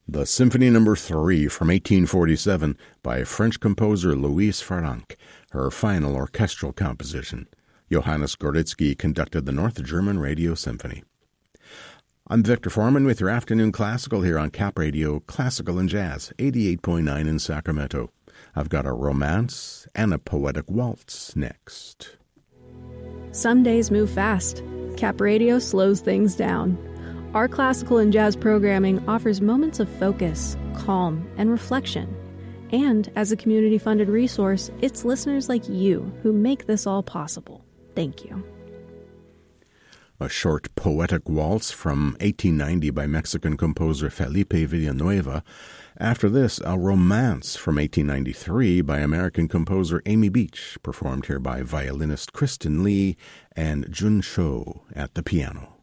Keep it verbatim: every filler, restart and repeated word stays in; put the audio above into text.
The Symphony Number three from eighteen forty-seven by French composer Louise Farrenc, her final orchestral composition. Johannes Goritsky conducted the North German Radio Symphony. I'm Victor Foreman with your afternoon classical here on Cap Radio, Classical and Jazz, eighty-eight point nine in Sacramento. I've got a romance and a poetic waltz next. Some days move fast. Cap Radio slows things down. Our classical and jazz programming offers moments of focus, calm, and reflection. And as a community-funded resource, it's listeners like you who make this all possible. Thank you. A short poetic waltz from eighteen ninety by Mexican composer Felipe Villanueva. After this, a romance from eighteen ninety-three by American composer Amy Beach, performed here by violinist Kristen Lee and Jun Cho at the piano.